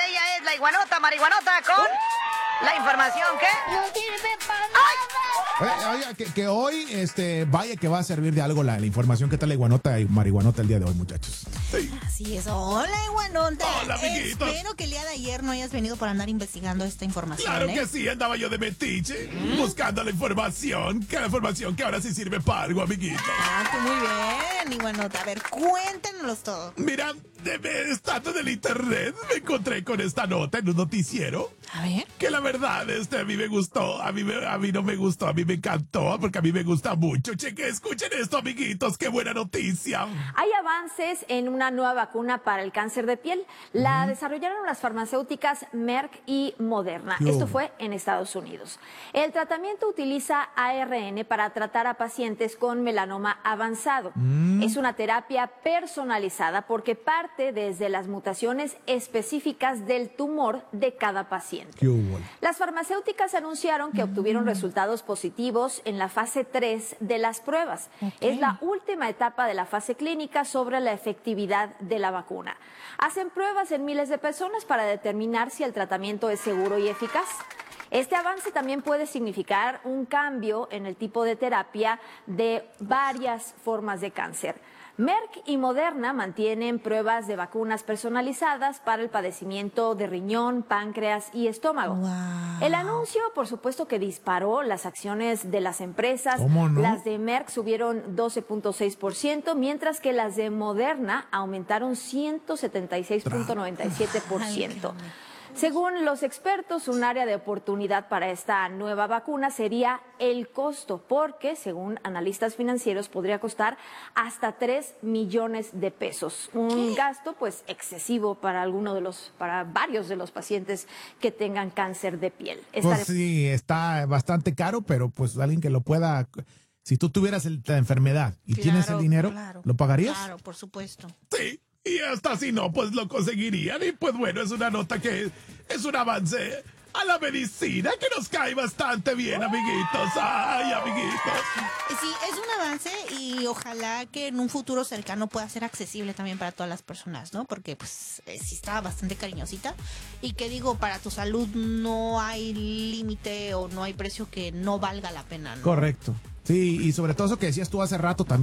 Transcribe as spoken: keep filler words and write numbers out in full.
ella es la iguanota marihuanota con la información que... No sirve para nada. Oye, oye, que, que hoy, este, vaya que va a servir de algo la, la información. ¿Qué tal la iguanota y marihuanota el día de hoy, muchachos? Sí. Así es. Hola, iguanota. Hola, amiguitos. Espero que el día de ayer no hayas venido por andar investigando esta información. Claro ¿eh? que sí, andaba yo de metiche, ¿Mm? buscando la información, que la información que ahora sí sirve para algo, amiguito. Ah, tú muy bien, iguanota. A ver, cuéntanos todo. Mira, de, de, estando en el internet, me encontré con esta nota en un noticiero. A ver. Que la verdad, este, a mí me gustó, a mí, me, a mí no me gustó, a mí me encantó, porque a mí me gusta mucho. Cheque, escuchen esto, amiguitos, qué buena noticia. Hay avances en una nueva vacuna para el cáncer de piel. La mm. desarrollaron las farmacéuticas Merck y Moderna. Yo. Esto fue en Estados Unidos. El tratamiento utiliza A R N para tratar a pacientes con melanoma avanzado. Mm. Es una terapia personalizada porque parte desde las mutaciones específicas del tumor de cada paciente. Las farmacéuticas anunciaron que obtuvieron resultados positivos en la fase tres de las pruebas. Okay. Es la última etapa de la fase clínica sobre la efectividad de la vacuna. Hacen pruebas en miles de personas para determinar si el tratamiento es seguro y eficaz. Este avance también puede significar un cambio en el tipo de terapia de varias formas de cáncer. Merck y Moderna mantienen pruebas de vacunas personalizadas para el padecimiento de riñón, páncreas y estómago. Wow. El anuncio, por supuesto, que disparó las acciones de las empresas. ¿Cómo no? Las de Merck subieron doce punto seis por ciento, mientras que las de Moderna aumentaron ciento setenta y seis punto noventa y siete por ciento. Según los expertos, un área de oportunidad para esta nueva vacuna sería el costo, porque, según analistas financieros, podría costar hasta tres millones de pesos. Un ¿Qué? gasto, pues, excesivo para alguno de los, para varios de los pacientes que tengan cáncer de piel. Pues Estaré... sí, está bastante caro, pero pues alguien que lo pueda... Si tú tuvieras el, la enfermedad y claro, tienes el dinero, claro, ¿lo pagarías? Claro, por supuesto. Sí. Y hasta si no, pues lo conseguirían. Y pues bueno, es una nota que es un avance a la medicina que nos cae bastante bien, amiguitos. Ay, amiguitos. Sí, es un avance y ojalá que en un futuro cercano pueda ser accesible también para todas las personas, ¿no? Porque pues eh, sí está bastante cariñosita. Y que digo, para tu salud no hay límite o no hay precio que no valga la pena, ¿no? Correcto. Sí, y sobre todo eso que decías tú hace rato también.